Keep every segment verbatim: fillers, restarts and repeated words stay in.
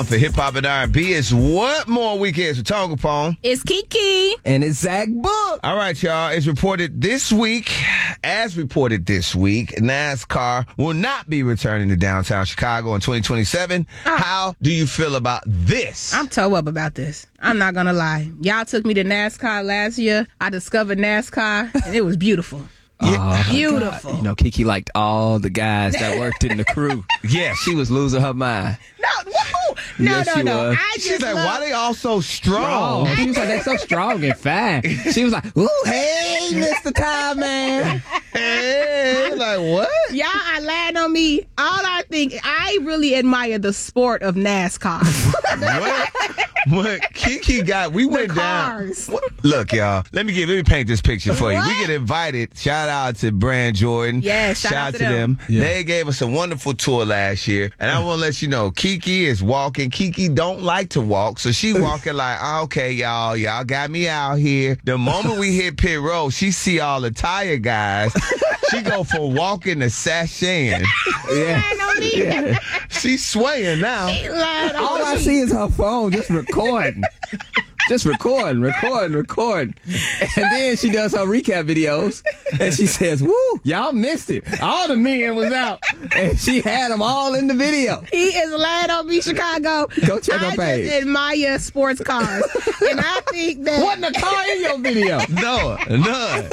For hip hop and R and B, it's What More Weekends with Tonga Pong. It's Kiki. And it's Zach Book. All right, y'all. It's reported this week, as reported this week, NASCAR will not be returning to downtown Chicago in twenty twenty-seven. Oh. How do you feel about this? I'm toe up about this. I'm not going to lie. Y'all took me to NASCAR last year. I discovered NASCAR, and it was beautiful. Yeah. Oh, beautiful. You know, Kiki liked all the guys that worked in the crew. Yeah. She was losing her mind. No, woo! No, yes, no, no. Was. I just She's like, love... why they all so strong? strong. She was like, they're so strong and fine. She was like, ooh, hey, Mister Time Man. Hey, like, what? Y'all are lying on me. All I think, I really admire the sport of NASCAR. What? What Kiki got, we the went cars. down. What? Look, y'all, let me give, let me paint this picture for you. What? We get invited. Shout out to Brand Jordan. Yeah, shout, shout out to to them. them. Yeah. They gave us a wonderful tour last year. And I want to let you know, Kiki is walking. Kiki don't like to walk. So she walking like, oh, okay, y'all, y'all got me out here. The moment we hit pit road, she see all the tire guys. She go from walking to sashaying. Yeah. Yeah. She's swaying now. All I see is her phone just recording. Just recording, recording, recording. And then she does her recap videos. And she says, woo, y'all missed it. All the men was out. And she had them all in the video. He is lying on me, Chicago. Go check her I page. just admire sports cars. And I think that... Wasn't a car in your video? No, none.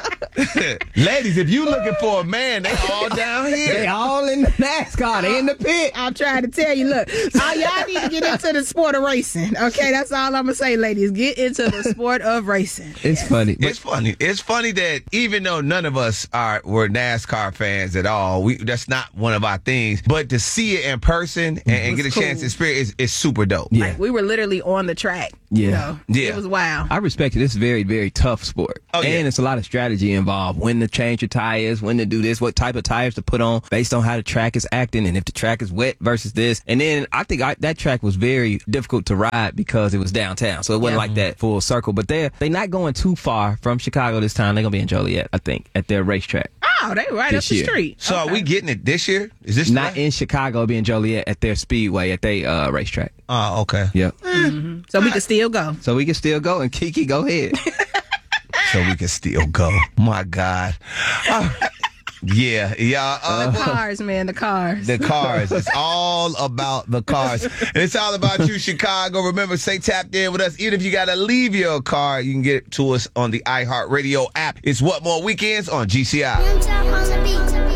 Ladies, if you looking for a man, they all down here. They all in the NASCAR. They in the pit. I'm trying to tell you, look, all y'all need to get into the sport of racing. Okay, that's all I'm going to say, ladies. Get into the sport of racing. It's funny. It's funny. It's funny that even though none of us are were NASCAR fans at all, we that's not one of our things. But to see it in person and, and get a cool. chance to experience is, is super dope. Yeah. Like, we were literally on the track. Yeah. You know? Yeah. It was wild. I respect it. It's a very, very tough sport. Oh, yeah. And it's a lot of strategy involved. When to change your tires, when to do this, what type of tires to put on based on how the track is acting and if the track is wet versus this. And then I think I, that track was very difficult to ride because it was downtown. So it wasn't Yeah. like that full circle. But they're, they're not going too far from Chicago this time. They're going to be in Joliet, I think, at their racetrack. Oh, they right This up the year. street. So Okay. are we getting it this year? Is this Not the- in Chicago, it'll be in Joliet at their speedway, at their uh, racetrack. Oh, okay. Yep. So we can still go. So we can still go. And Kiki, go ahead. So we can still go. My God. Uh, yeah, yeah. Uh, The cars, man, the cars. The cars. It's all about the cars. And it's all about you, Chicago. Remember, stay tapped in with us. Even if you got to leave your car, you can get to us on the iHeartRadio app. It's What More Weekends on G C I. Young Chop on the beat.